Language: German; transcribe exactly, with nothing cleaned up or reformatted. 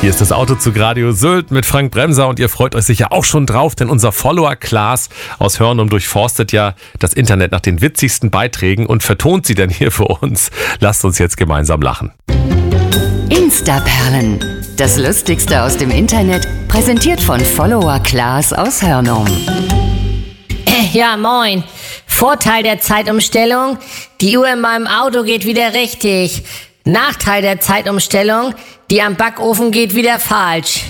Hier ist das Autozug Radio Sylt mit Frank Bremser und ihr freut euch sicher auch schon drauf, denn unser Follower Klaas aus Hörnum durchforstet ja das Internet nach den witzigsten Beiträgen und vertont sie dann hier für uns. Lasst uns jetzt gemeinsam lachen. Instaperlen. Das Lustigste aus dem Internet, präsentiert von Follower Klaas aus Hörnum. Ja, moin. Vorteil der Zeitumstellung, die Uhr in meinem Auto geht wieder richtig. Nachteil der Zeitumstellung, die am Backofen geht wieder falsch.